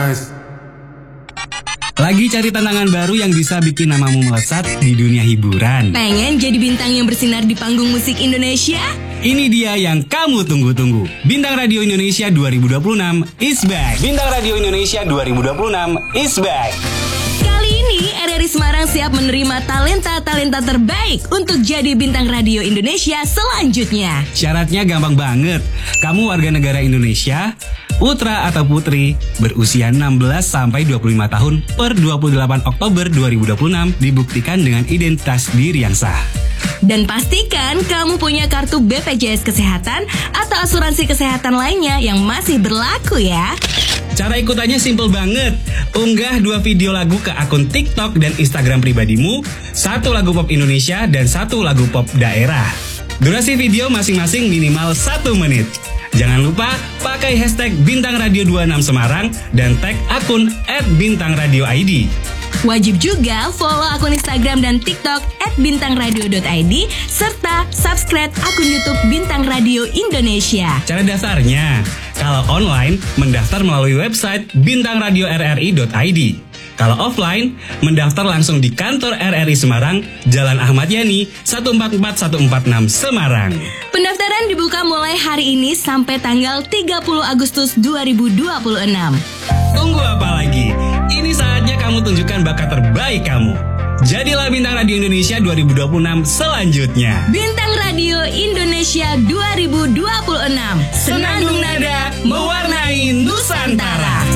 Lagi cari tantangan baru yang bisa bikin namamu melesat di dunia hiburan? Pengen jadi bintang yang bersinar di panggung musik Indonesia? Ini dia yang kamu tunggu-tunggu. Bintang Radio Indonesia 2026 is back. Bintang Radio Indonesia 2026 is back. Kali ini RRI Semarang siap menerima talenta-talenta terbaik untuk jadi bintang radio Indonesia selanjutnya. Syaratnya gampang banget. Kamu warga negara Indonesia, putra atau putri, berusia 16 sampai 25 tahun per 28 Oktober 2026 dibuktikan dengan identitas diri yang sah. Dan pastikan kamu punya kartu BPJS Kesehatan atau asuransi kesehatan lainnya yang masih berlaku ya. Cara ikutannya simple banget. Unggah 2 video lagu ke akun TikTok dan Instagram pribadimu, 1 lagu pop Indonesia dan 1 lagu pop daerah. Durasi video masing-masing minimal 1 menit. Jangan lupa pakai hashtag Bintang Radio 26 Semarang dan tag akun @bintangradio.id. Wajib juga follow akun Instagram dan TikTok @bintangradio.id serta subscribe akun YouTube Bintang Radio Indonesia. Cara daftarnya, kalau online mendaftar melalui website bintangradio.rri.id. Kalau offline, mendaftar langsung di kantor RRI Semarang, Jalan Ahmad Yani, 144146 Semarang. Pendaftaran dibuka mulai hari ini sampai tanggal 30 Agustus 2026. Tunggu apa lagi? Ini saatnya kamu tunjukkan bakat terbaik kamu. Jadilah Bintang Radio Indonesia 2026 selanjutnya. Bintang Radio Indonesia 2026. Senandung nada mewarnai Nusantara.